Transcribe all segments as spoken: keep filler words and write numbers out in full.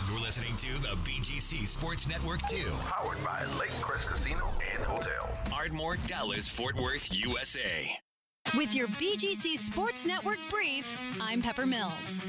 You're listening to the B G C Sports Network two. Powered by Lake Crest Casino and Hotel. Ardmore, Dallas, Fort Worth, U S A. With your B G C Sports Network brief, I'm Pepper Mills.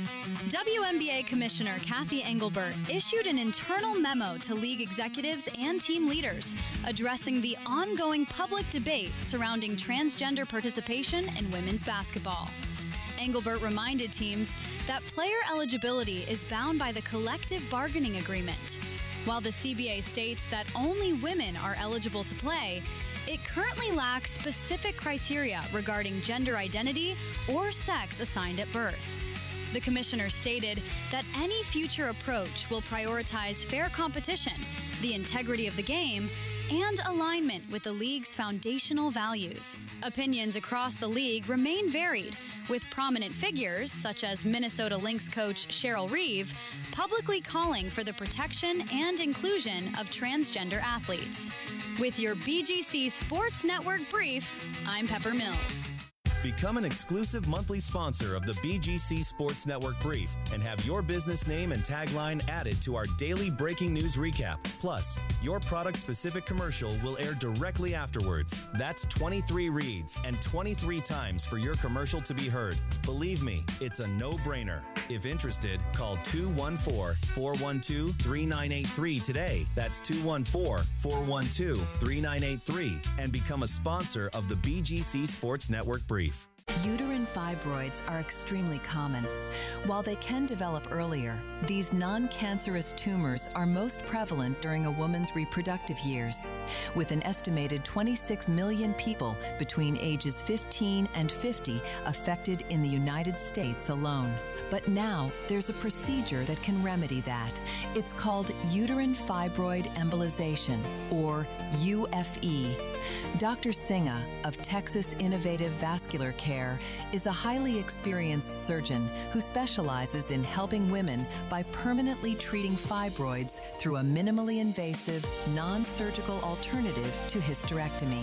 W N B A Commissioner Cathy Engelbert issued an internal memo to league executives and team leaders addressing the ongoing public debate surrounding transgender participation in women's basketball. Engelbert reminded teams that player eligibility is bound by the collective bargaining agreement. While the C B A states that only women are eligible to play, it currently lacks specific criteria regarding gender identity or sex assigned at birth. The commissioner stated that any future approach will prioritize fair competition, the integrity of the game, and alignment with the league's foundational values. Opinions across the league remain varied, with prominent figures, such as Minnesota Lynx coach Cheryl Reeve, publicly calling for the protection and inclusion of transgender athletes. With your B G C Sports Network brief, I'm Pepper Mills. Become an exclusive monthly sponsor of the B G C Sports Network Brief and have your business name and tagline added to our daily breaking news recap. Plus, your product-specific commercial will air directly afterwards. That's twenty-three reads and twenty-three times for your commercial to be heard. Believe me, it's a no-brainer. If interested, call two one four, four one two, three nine eight three today. That's two one four, four one two, three nine eight three and become a sponsor of the B G C Sports Network Brief. Uterine fibroids are extremely common. While they can develop earlier, these non-cancerous tumors are most prevalent during a woman's reproductive years, with an estimated twenty-six million people between ages fifteen and fifty affected in the United States alone. But now, there's a procedure that can remedy that. It's called uterine fibroid embolization, or U F E. Doctor Sinha of Texas Innovative Vascular Care is a highly experienced surgeon who specializes in helping women by permanently treating fibroids through a minimally invasive, non-surgical alternative to hysterectomy.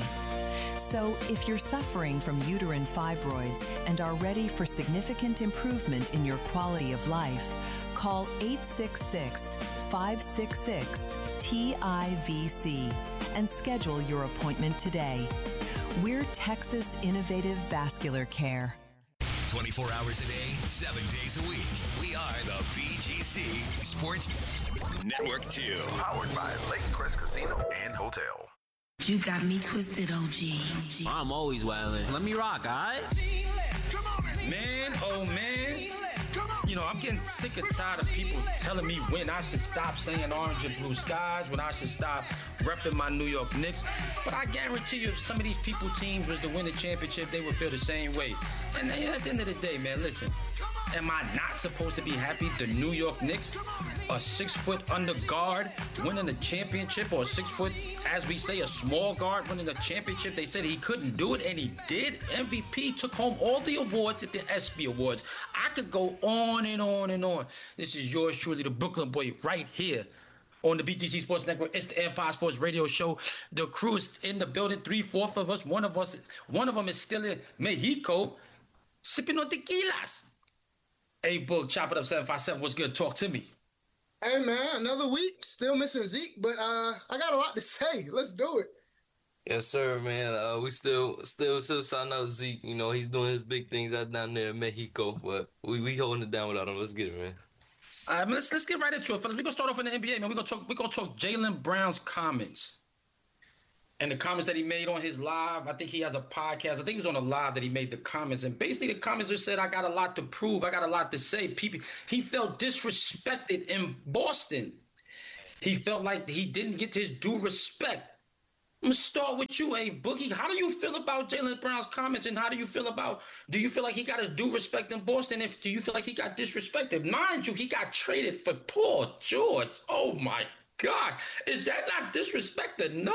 So, if you're suffering from uterine fibroids and are ready for significant improvement in your quality of life, call eight six six, five six six, T I V C and schedule your appointment today. We're Texas Innovative Vascular Care. twenty-four hours a day, seven days a week. We are the B G C Sports Network two. Powered by Lake Crest Casino and Hotel. You got me twisted, O G. I'm always wildin'. Let me rock, all right? Man, oh man. You know, I'm getting sick and tired of people telling me when I should stop saying orange and blue skies, when I should stop repping my New York Knicks. But I guarantee you, if some of these people teams was to win the championship, they would feel the same way. And at the end of the day, man, listen, am I not supposed to be happy the New York Knicks, a six-foot under guard winning the championship, or a six-foot, as we say, a small guard winning the championship? They said he couldn't do it, and he did. M V P, took home all the awards at the ESPY Awards. I could go on and on and on. This is yours truly, the Brooklyn boy, right here on the B G C Sports Network. It's the Empire Sports Radio Show. The crew is in the building. Three-fourths of us. One of us, one of them is still in Mexico, sipping on tequilas. Hey, Book, chop it up, seven five seven. What's good? Talk to me. Hey, man, another week. Still missing Zeke, but uh, I got a lot to say. Let's do it. Yes, sir, man. Uh, we still, still, still signing out Zeke. You know, he's doing his big things out down there in Mexico, but we we holding it down without him. Let's get it, man. All right, man, let's let's get right into it, fellas. We're gonna start off in the N B A, man. We're gonna talk. We're gonna talk Jaylen Brown's comments and the comments that he made on his live. I think he has a podcast. I think he was on a live that he made the comments, and basically the comments just said, "I got a lot to prove. I got a lot to say." People, he felt disrespected in Boston. He felt like he didn't get his due respect. I'm going to start with you, hey, Boogie. How do you feel about Jaylen Brown's comments, and how do you feel about, do you feel like he got his due respect in Boston? If do you feel like he got disrespected? Mind you, he got traded for Paul George. Oh, my gosh. Is that not disrespect enough?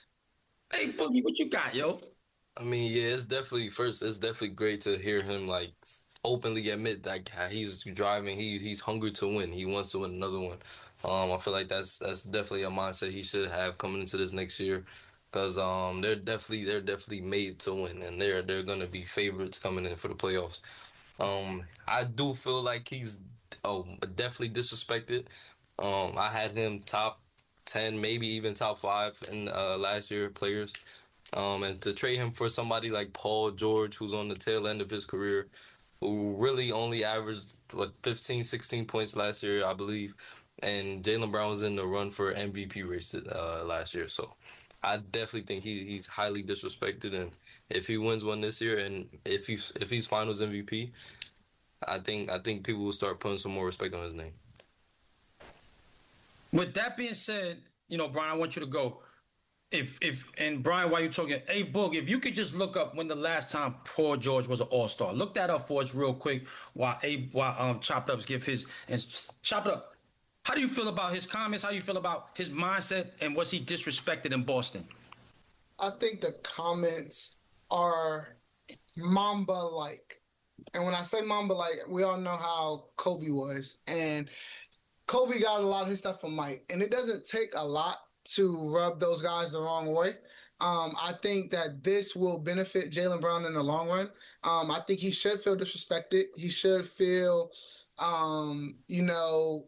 Hey, Boogie, what you got, yo? I mean, yeah, it's definitely, first, it's definitely great to hear him, like, openly admit that he's driving, he he's hungry to win. He wants to win another one. Um, I feel like that's that's definitely a mindset he should have coming into this next year. Because um, they're definitely they're definitely made to win, and they're they're gonna be favorites coming in for the playoffs. Um, I do feel like he's oh definitely disrespected. Um, I had him top ten, maybe even top five in uh, last year players. Um, and to trade him for somebody like Paul George, who's on the tail end of his career, who really only averaged, what, fifteen, sixteen points last year, I believe. And Jaylen Brown was in the run for M V P race uh, last year. So I definitely think he he's highly disrespected. And if he wins one this year and if he's, if he's finals M V P, I think I think people will start putting some more respect on his name. With that being said, you know, Brian, I want you to go. If if and Brian, while you're talking, hey Boog, if you could just look up when the last time Paul George was an All-Star, look that up for us real quick while a while um Chopped Ups give his and Chop It Up. How do you feel about his comments? How do you feel about his mindset, and was he disrespected in Boston? I think the comments are Mamba-like, and when I say Mamba-like, we all know how Kobe was, and Kobe got a lot of his stuff from Mike, and it doesn't take a lot to rub those guys the wrong way. Um, I think that this will benefit Jaylen Brown in the long run. Um, I think he should feel disrespected. He should feel, um, you know,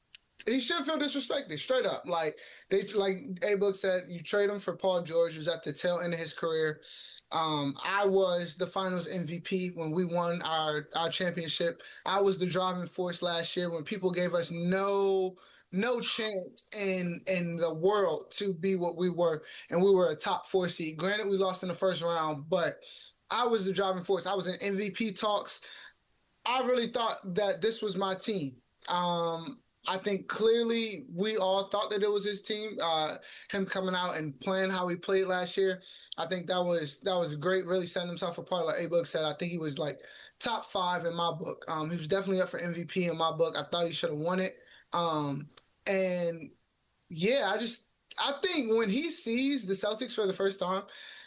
he should feel disrespected, straight up. Like they, like A-Book said, you trade him for Paul George, who's at the tail end of his career. Um, I was the finals M V P when we won our, our championship. I was the driving force last year when people gave us no no chance in in the world to be what we were, and we were a top four seed. Granted, we lost in the first round, but I was the driving force. I was in M V P talks. I really thought that this was my team. Um, I think clearly we all thought that it was his team. Uh, him coming out and playing how he played last year, I think that was that was great. Really setting himself apart. Like A-Book said, I think he was like top five in my book. Um, he was definitely up for M V P in my book. I thought he should have won it. Um, and yeah, I just I think when he sees the Celtics for the first time,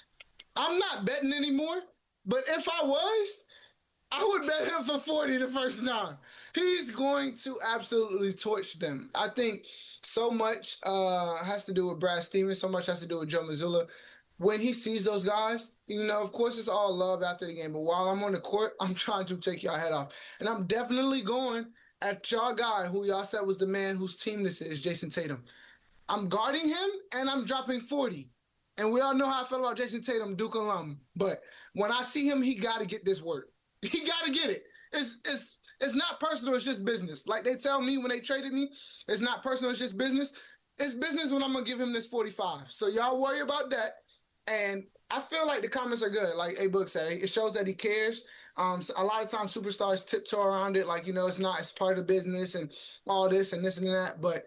I'm not betting anymore. But if I was, I would bet him for forty the first time. He's going to absolutely torch them. I think so much uh, has to do with Brad Stevens. So much has to do with Joe Mazzulla. When he sees those guys, you know, of course, it's all love after the game. But while I'm on the court, I'm trying to take y'all head off. And I'm definitely going at y'all guy who y'all said was the man whose team this is, Jason Tatum. I'm guarding him, and I'm dropping forty. And we all know how I feel about Jason Tatum, Duke alum. But when I see him, he got to get this work. He got to get it. It's it's it's not personal. It's just business. Like they tell me when they traded me, it's not personal. It's just business. It's business when I'm going to give him this forty-five. So y'all worry about that. And I feel like the comments are good. Like A-Book said, it shows that he cares. Um, so a lot of times superstars tiptoe around it. Like, you know, it's not, it's part of business and all this and this and that. But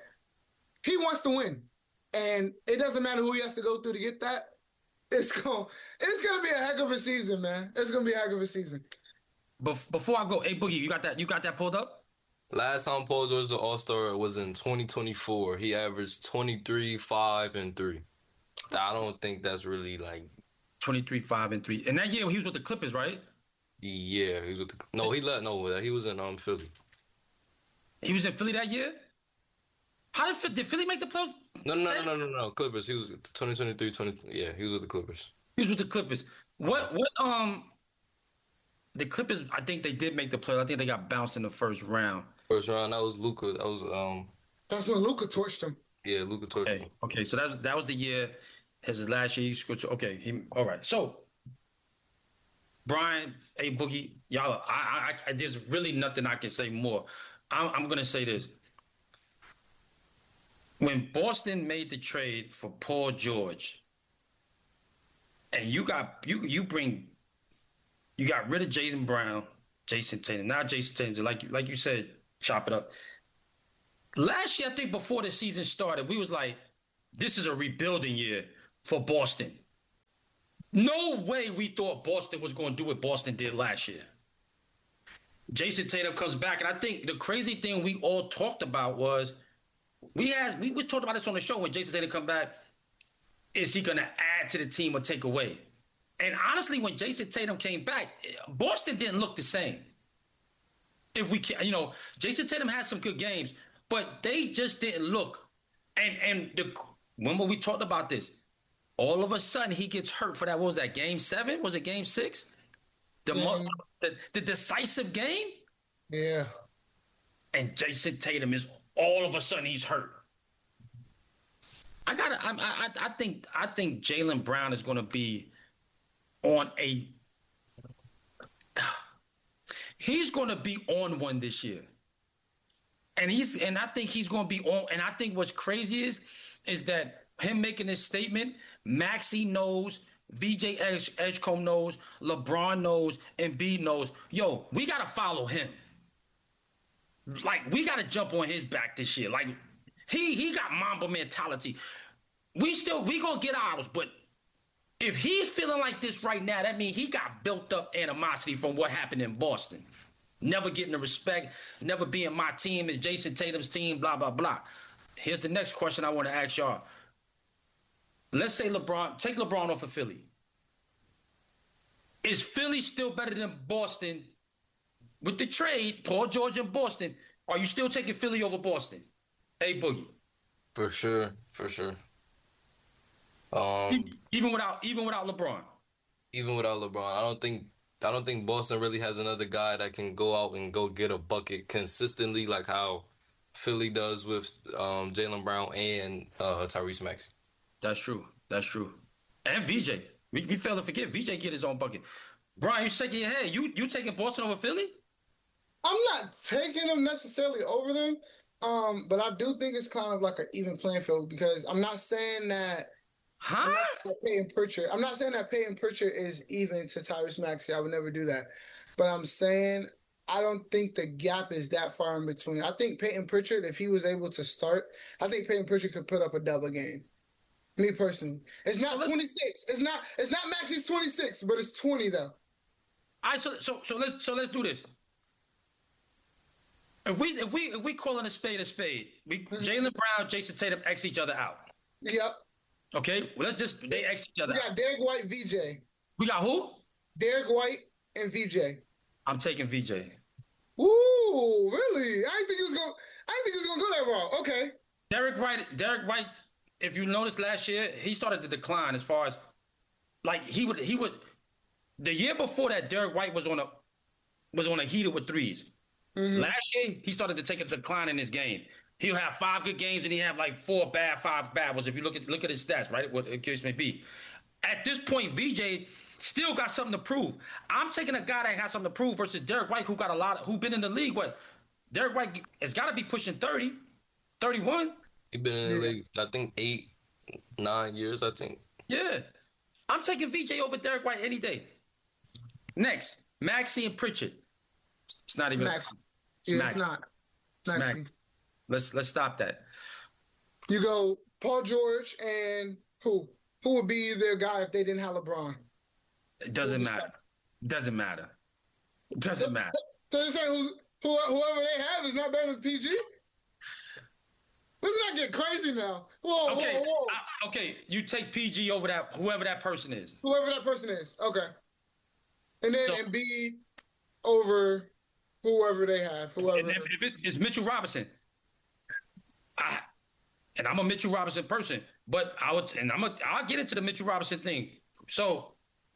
he wants to win. And it doesn't matter who he has to go through to get that. It's going it's gonna be a heck of a season, man. It's going to be a heck of a season. Bef- before I go, hey Boogie, you got that? You got that pulled up? Last time Paul George was an All-Star was in twenty twenty-four. He averaged twenty-three, five, and three. I don't think that's really like twenty-three, five, and three. And that year he was with the Clippers, right? Yeah, he was with the no. He left no. He was in um Philly. He was in Philly that year. How did did Philly make the playoffs? No, no, no, no, no, no. Clippers. He was twenty twenty-three, twenty. Yeah, he was with the Clippers. He was with the Clippers. What? What? Um. The Clippers, I think they did make the play. I think they got bounced in the first round. First round, that was Luka. That was um. That's when Luka torched him. Yeah, Luka torched okay. him. Okay, so that was that was the year. His last year. He scored. Okay, he all right. So, Brian, A Boogie, y'all. I, I, I, there's really nothing I can say more. I'm, I'm gonna say this. When Boston made the trade for Paul George, and you got you you bring. You got rid of Jaylen Brown, Jason Tatum. Now Jason Tatum, like, like you said, Chop It Up. Last year, I think before the season started, we was like, this is a rebuilding year for Boston. No way we thought Boston was going to do what Boston did last year. Jason Tatum comes back, and I think the crazy thing we all talked about was, we had we, we talked about this on the show when Jason Tatum come back, is he going to add to the team or take away? And honestly, when Jason Tatum came back, Boston didn't look the same. If we can, you know, Jason Tatum had some good games, but they just didn't look. And and the remember we talked about this. All of a sudden, he gets hurt for that. What was that? Game seven? Was it game six? The yeah. the, the decisive game. Yeah. And Jason Tatum is all of a sudden he's hurt. I gotta. I. I. I think. I think Jaylen Brown is going to be on a. He's going to be on one this year, and he's. And I think he's going to be on. And I think what's crazy is, is that him making this statement. Maxey knows. V J Edge, Edgecombe knows. LeBron knows. Embiid knows. Yo, we gotta follow him. Like we gotta jump on his back this year. Like. He he got Mamba mentality. We still we gonna get ours, but if he's feeling like this right now, that means he got built up animosity from what happened in Boston. Never getting the respect, never being my team, is Jason Tatum's team, blah blah blah. Here's the next question I want to ask y'all. Let's say LeBron, take LeBron off of Philly. Is Philly still better than Boston with the trade? Paul George and Boston. Are you still taking Philly over Boston? Hey, Boogie. For sure, for sure. Um, even without, even without LeBron. Even without LeBron, I don't think, I don't think Boston really has another guy that can go out and go get a bucket consistently, like how Philly does with um, Jaylen Brown and uh, Tyrese Maxey. That's true. That's true. And V J. We, we fail to forget V J get his own bucket. Brian, you shaking your head. You you taking Boston over Philly? I'm not taking them necessarily over them. Um, but I do think it's kind of like an even playing field because I'm not saying that. Huh? I'm not saying that Peyton Pritchard. I'm not saying that Peyton Pritchard is even to Tyrese Maxey. I would never do that. But I'm saying I don't think the gap is that far in between. I think Peyton Pritchard, if he was able to start, I think Peyton Pritchard could put up a double game. Me personally, it's not twenty-six. It's not. It's not Maxey's twenty-six, but it's twenty though. All right, so so so let's so let's do this. If we if we if we calling a spade a spade, we mm-hmm. Jaylen Brown, Jason Tatum X each other out. Yep. Okay, well, let's just they X each other. We got out. Derek White, V J. We got who? Derek White and V J. I'm taking V J. Ooh, really? I didn't think he was gonna. I didn't think he was gonna go that wrong. Okay. Derek White. Derek White. If you noticed last year, he started to decline as far as like he would he would. The year before that, Derek White was on a was on a heater with threes. Mm-hmm. Last year, he started to take a decline in his game. He'll have five good games and he have like four bad, five bad ones. If you look at look at his stats, right? What the case may be. At this point, V J still got something to prove. I'm taking a guy that has something to prove versus Derek White, who got a lot, of, who been in the league. What? Derek White has got to be pushing thirty, thirty-one. He been in the league, I think eight, nine years. I think. Yeah, I'm taking V J over Derek White any day. Next, Maxey and Pritchard. It's not even. Maxey. Yeah, Maxey. It's not. Maxey. Maxey. Let's let's stop that. You go Paul George and who? Who would be their guy if they didn't have LeBron? It doesn't matter. Doesn't matter. Doesn't so, matter. So you're saying who's, who, whoever they have is not better than P G? Let's not get crazy now. Whoa, okay. whoa, whoa. I, okay, you take P G over that, whoever that person is. Whoever that person is. Okay. And then So- Embiid over whoever they have. Whoever. And if, if it, it's Mitchell Robinson, I, and I'm a Mitchell Robinson person, but I would, and I'm a, I'll get into the Mitchell Robinson thing. So,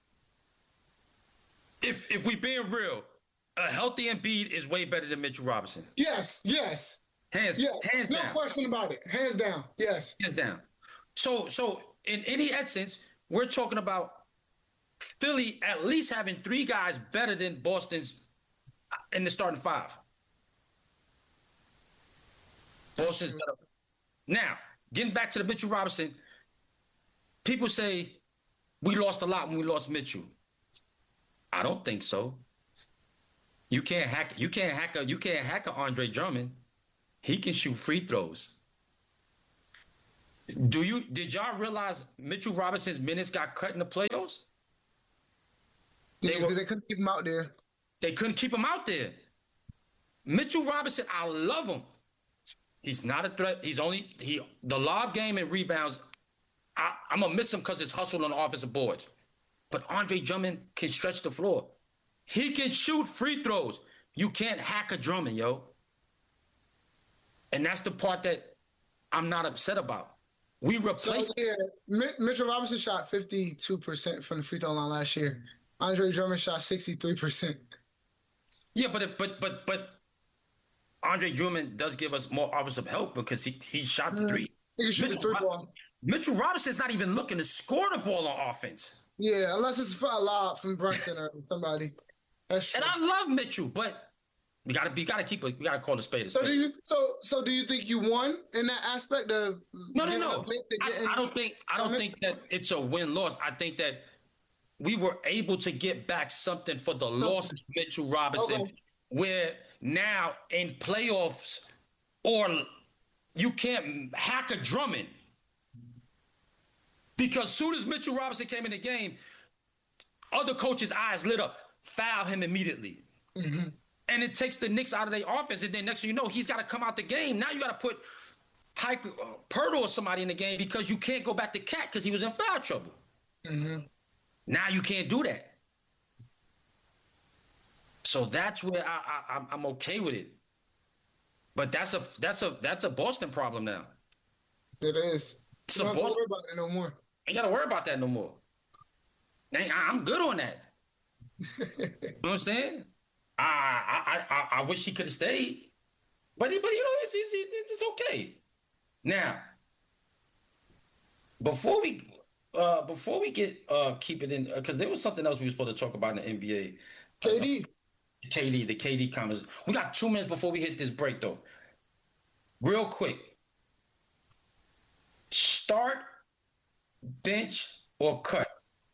if if we being real, a healthy Embiid is way better than Mitchell Robinson. Yes, yes. Hands, yes. hands no down. No question about it. Hands down. Yes. Hands down. So, so in any essence, we're talking about Philly at least having three guys better than Boston's in the starting five. Boston's better. Now, getting back to the Mitchell Robinson, people say we lost a lot when we lost Mitchell. I don't think so. You can't hack. You can't hack a. You can't hack a Andre Drummond. He can shoot free throws. Do you? Did y'all realize Mitchell Robinson's minutes got cut in the playoffs? They, yeah, were, they couldn't keep him out there. They couldn't keep him out there. Mitchell Robinson, I love him. He's not a threat. He's only he the lob game and rebounds. I, I'm gonna miss him because it's hustle on the offensive boards. But Andre Drummond can stretch the floor. He can shoot free throws. You can't hack a Drummond, yo. And that's the part that I'm not upset about. We replaced. So, yeah, Mitchell Robinson shot fifty-two percent from the free throw line last year. Andre Drummond shot sixty-three percent. Yeah, but if, but but but Andre Drummond does give us more offensive help because he, he shot the three. He can shoot the three ball. Mitchell Robinson's not even looking to score the ball on offense. Yeah, unless it's a lob from Brunson or somebody. That's true. And I love Mitchell, but we gotta be gotta keep it. We gotta call the spade a spade. So do you? So so do you think you won in that aspect of? No, no, no. I, I don't think. I don't think that it's a win loss. I think that we were able to get back something for the loss of Mitchell Robinson, okay. Where now in playoffs, or you can't hack a Drummond. Because as soon as Mitchell Robinson came in the game, other coaches' eyes lit up. Foul him immediately. Mm-hmm. And it takes the Knicks out of their offense. And then next thing you know, he's got to come out the game. Now you got to put Hype, uh, Pirtle or somebody in the game because you can't go back to Cat because he was in foul trouble. Mm-hmm. Now you can't do that. So that's where I, I, I'm okay with it. But that's a that's a that's a Boston problem now. It is. It's you don't a have Boston. to worry about it no more. Ain't got to worry about that no more. I'm good on that. You know what I'm saying? I I I, I wish he could have stayed, but but you know it's, it's it's okay. Now, before we uh before we get uh keep it in because uh, there was something else we were supposed to talk about in the N B A. K D, uh, K D, the K D comments. We got two minutes before we hit this break though. Real quick, start, bench, or cut.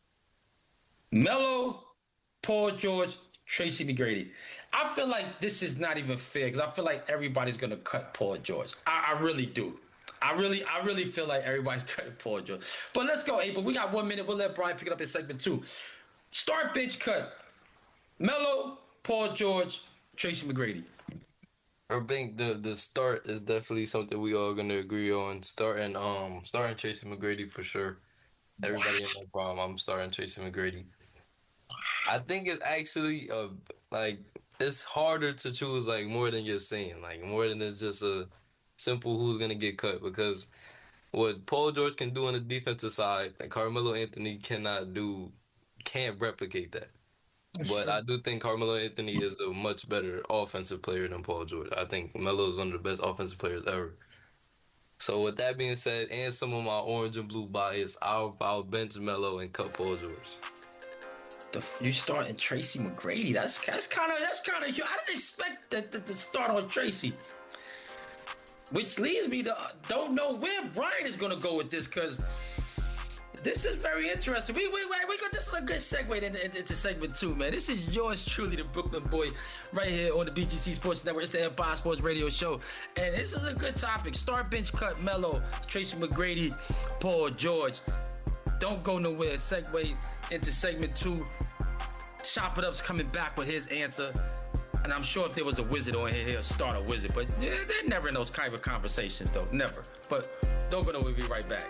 Melo, Paul George, Tracy McGrady. I feel like this is not even fair because I feel like everybody's gonna cut Paul George. I, I really do. I really, I really feel like everybody's cutting Paul George. But let's go, April. We got one minute. We'll let Brian pick it up in segment two. Start, bench, cut. Melo, Paul George, Tracy McGrady. I think the the start is definitely something we all gonna agree on. Starting um starting Tracy McGrady for sure. Everybody in no problem. I'm starting Tracy McGrady. I think it's actually uh like it's harder to choose like more than you're saying, like more than it's just a simple who's gonna get cut because what Paul George can do on the defensive side, and Carmelo Anthony cannot do, can't replicate that. But I do think Carmelo Anthony is a much better offensive player than Paul George. I think Melo is one of the best offensive players ever. So with that being said, and some of my orange and blue bias, I'll, I'll bench Melo and cut Paul George. The, you starting Tracy McGrady? That's that's kind of that's kind of. I didn't expect that to start on Tracy. Which leads me to uh, don't know where Brian is gonna go with this because this is very interesting. We we wait we got this is a good segue into, into segment two, man. This is yours truly, the Brooklyn boy, right here on the B G C Sports Network. It's the Empire Sports Radio Show, and this is a good topic. Start, bench, cut, Melo, Tracy McGrady, Paul George. Don't go nowhere. Segue into segment two. Chop It Up's coming back with his answer. And I'm sure if there was a wizard on here, he'll start a wizard. But yeah, they're never in those kind of conversations, though. Never. But don't go nowhere. We'll be right back.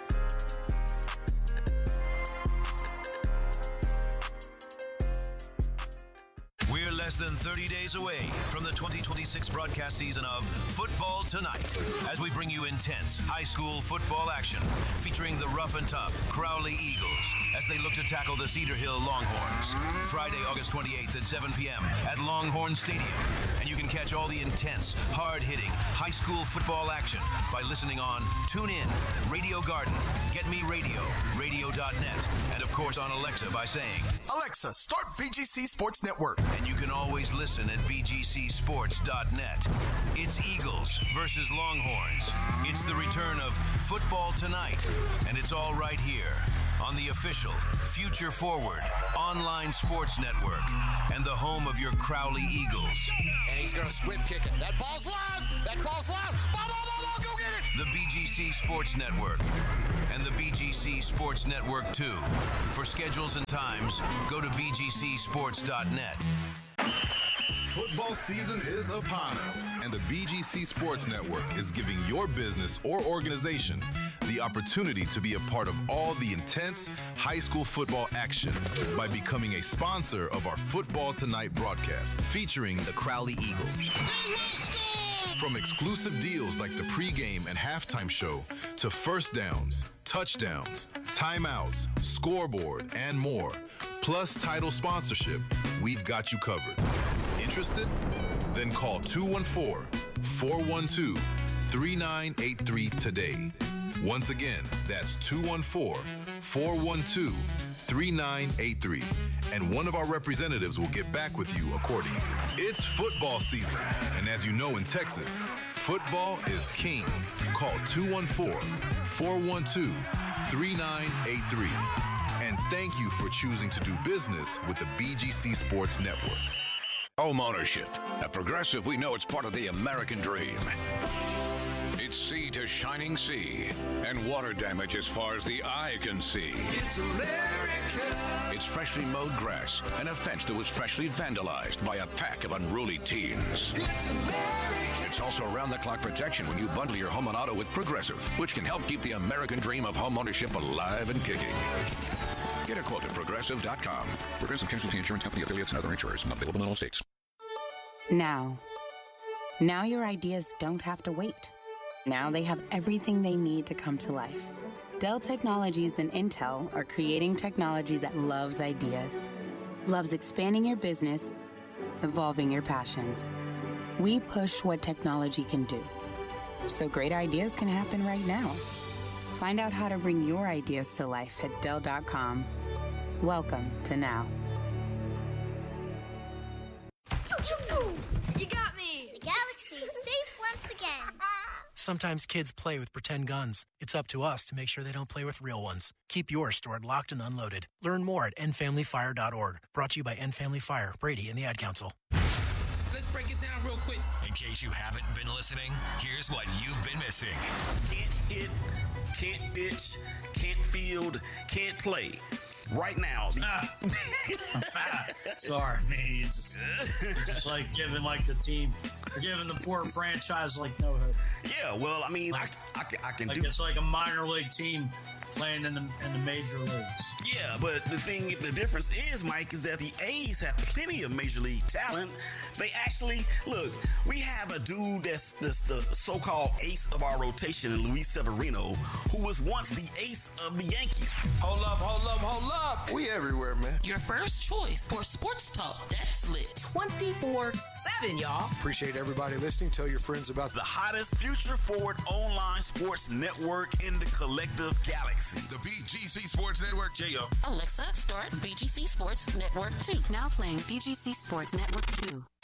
We're less than thirty days away from the twenty twenty-six broadcast season of Football Tonight as we bring you intense high school football action featuring the rough and tough Crowley Eagles as they look to tackle the Cedar Hill Longhorns. Friday, August twenty-eighth at seven p.m. at Longhorn Stadium. And you can catch all the intense, hard-hitting high school football action by listening on TuneIn, Radio Garden, Get Me Radio, radio dot net, and of course on Alexa by saying, Alexa, start B G C Sports Network. And you can always listen at B G C sports dot net. It's Eagles versus Longhorns. It's the return of Football Tonight, and it's all right here on the official Future Forward online sports network and the home of your Crowley Eagles. And he's going to squib kick it. That ball's live! That ball's live! Ball, ball, ball, ball, go get it! The B G C Sports Network and the B G C Sports Network two. For schedules and times, go to B G C sports dot net. Football season is upon us, and the B G C Sports Network is giving your business or organization the opportunity to be a part of all the intense high school football action by becoming a sponsor of our Football Tonight broadcast featuring the Crowley Eagles. From exclusive deals like the pregame and halftime show to first downs, touchdowns, timeouts, scoreboard, and more, plus title sponsorship, we've got you covered. Interested? Then call two one four, four one two, three nine eight three today. Once again, that's two one four, four one two, three nine eight three. And one of our representatives will get back with you accordingly. It's football season. And as you know in Texas, football is king. Call two one four, four one two, three nine eight three. And thank you for choosing to do business with the B G C Sports Network. Home ownership. At Progressive, we know it's part of the American dream. It's sea to shining sea, and water damage as far as the eye can see. It's America. It's freshly mowed grass and a fence that was freshly vandalized by a pack of unruly teens. It's America. It's also around-the-clock protection when you bundle your home and auto with Progressive, which can help keep the American dream of home ownership alive and kicking. Get a quote at Progressive dot com. Progressive Casualty Insurance Company, affiliates, and other insurers. Not available in all states. Now. Now your ideas don't have to wait. Now they have everything they need to come to life. Dell Technologies and Intel are creating technology that loves ideas, loves expanding your business, evolving your passions. We push what technology can do, so great ideas can happen right now. Find out how to bring your ideas to life at Dell dot com. Welcome to Now. You got me! The galaxy is safe once again. Sometimes kids play with pretend guns. It's up to us to make sure they don't play with real ones. Keep yours stored locked and unloaded. Learn more at end family fire dot org. Brought to you by End Family Fire, Brady, and the Ad Council. Let's break it down real quick. In case you haven't been listening, here's what you've been missing. Can't hit, can't ditch, can't field, can't play. Right now. The- ah. Sorry, man. It's just, it's just like giving like the team, giving the poor franchise like no hope. Yeah, well, I mean, like, I, I, can, I can like do. It's like a minor league team playing in the in the major leagues. Yeah, but the thing, the difference is, Mike, is that the A's have plenty of major league talent. They actually, look, we have a dude that's, that's the so-called ace of our rotation, Luis Severino, who was once the ace of the Yankees. Hold up, hold up, hold up. We everywhere, man. Your first choice for sports talk that's lit twenty-four seven, y'all. Appreciate everybody listening. Tell your friends about the hottest future-forward online sports network in the collective galaxy. The B G C Sports Network. J O. Alexa, start B G C Sports Network two. Now playing B G C Sports Network two.